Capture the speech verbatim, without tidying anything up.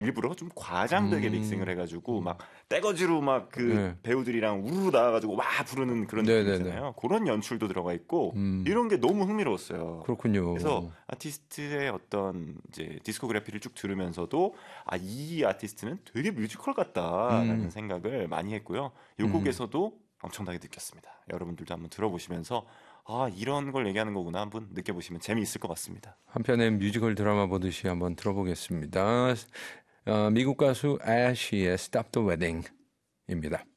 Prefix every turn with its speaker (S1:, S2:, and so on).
S1: 일부러 좀 과장되게
S2: 음.
S1: 믹싱을 해가지고 막 떼거지로 막 그
S2: 네.
S1: 배우들이랑 우르르 나와가지고 와 부르는 그런 느낌
S2: 네네네.
S1: 있잖아요. 그런 연출도 들어가 있고
S2: 음.
S1: 이런 게 너무 흥미로웠어요.
S2: 그렇군요.
S1: 그래서 아티스트의 어떤 이제 디스코그래피를 쭉 들으면서도 아, 이 아티스트는 되게 뮤지컬 같다라는
S2: 음.
S1: 생각을 많이 했고요. 이
S2: 음.
S1: 곡에서도 엄청나게 느꼈습니다. 여러분들도 한번 들어보시면서 아, 이런 걸 얘기하는 거구나 한번 느껴보시면 재미있을 것 같습니다.
S2: 한편의 뮤지컬 드라마 보듯이 한번 들어보겠습니다. 어, 미국 가수 애쉬의 Stop the Wedding입니다.